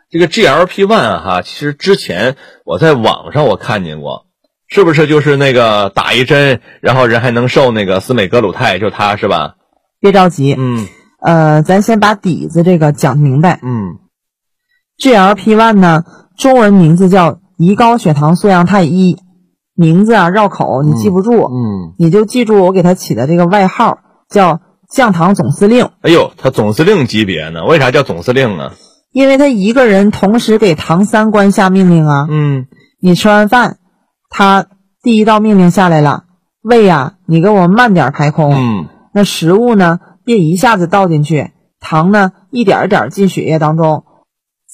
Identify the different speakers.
Speaker 1: 这个 GLP-1 哈，其实之前我在网上我看见过，是不是就是那个打一针，然后人还能瘦那个司美格鲁肽，就它是吧？
Speaker 2: 别着急，咱先把底子这个讲明白。GLP-1 呢，中文名字叫胰高血糖素样肽1，名字啊绕口，你记不住，你就记住我给它起的这个外号叫降糖总司令。
Speaker 1: 哎呦，他总司令级别呢？为啥叫总司令啊？
Speaker 2: 因为他一个人同时给糖三官下命令啊。你吃完饭，他第一道命令下来了，胃啊，你给我慢点排空。那食物呢，别一下子倒进去，糖呢，一点一点进血液当中，